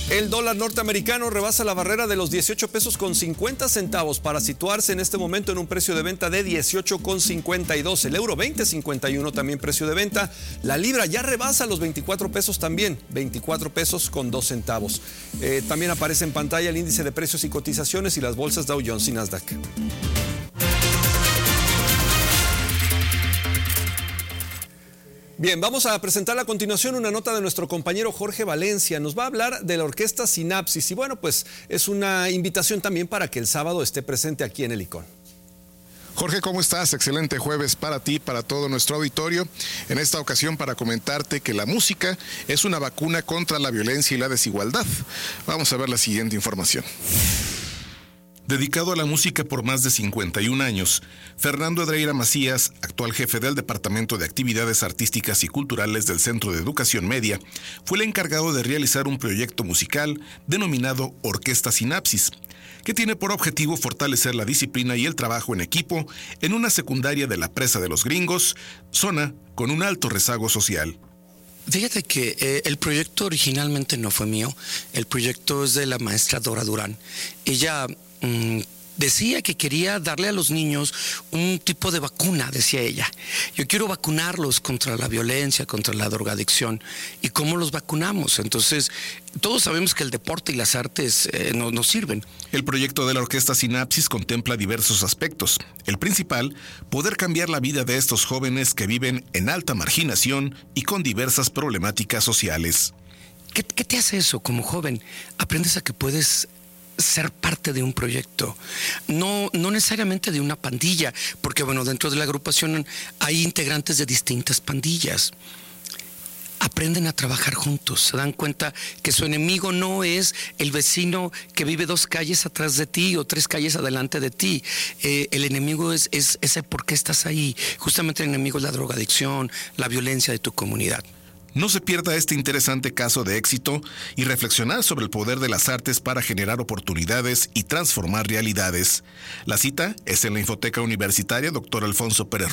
El dólar norteamericano rebasa la barrera de los 18 pesos con 50 centavos para situarse en este momento en un precio de venta de 18,52. El euro 20,51 también precio de venta. La libra ya rebasa los 24 pesos también, 24 pesos con 2 centavos. También aparece en pantalla el índice de precios y cotizaciones y las bolsas Dow Jones y Nasdaq. Bien, vamos a presentar a continuación una nota de nuestro compañero Jorge Valencia. Nos va a hablar de la orquesta Sinapsis y bueno, pues es una invitación también para que el sábado esté presente aquí en el ICON. Jorge, ¿cómo estás? Excelente jueves para ti, para todo nuestro auditorio. En esta ocasión para comentarte que la música es una vacuna contra la violencia y la desigualdad. Vamos a ver la siguiente información. Dedicado a la música por más de 51 años, Fernando Edreira Macías, actual jefe del Departamento de Actividades Artísticas y Culturales del Centro de Educación Media, fue el encargado de realizar un proyecto musical denominado Orquesta Sinapsis, que tiene por objetivo fortalecer la disciplina y el trabajo en equipo en una secundaria de la Presa de los Gringos, zona con un alto rezago social. Fíjate que el proyecto originalmente no fue mío, el proyecto es de la maestra Dora Durán. Ella decía que quería darle a los niños un tipo de vacuna, decía ella. Yo quiero vacunarlos contra la violencia, contra la drogadicción. ¿Y cómo los vacunamos? Entonces, todos sabemos que el deporte y las artes nos sirven. El proyecto de la Orquesta Sinapsis contempla diversos aspectos. El principal, poder cambiar la vida de estos jóvenes que viven en alta marginación y con diversas problemáticas sociales. ¿Qué te hace eso como joven? Aprendes a que puedes ser parte de un proyecto, no necesariamente de una pandilla, porque bueno, dentro de la agrupación hay integrantes de distintas pandillas. Aprenden a trabajar juntos, se dan cuenta que su enemigo no es el vecino que vive 2 calles atrás de ti o 3 calles adelante de ti. El enemigo es ese por qué estás ahí. Justamente el enemigo es la drogadicción, la violencia de tu comunidad. No se pierda este interesante caso de éxito y reflexionar sobre el poder de las artes para generar oportunidades y transformar realidades. La cita es en la Infoteca Universitaria Dr. Alfonso Pérez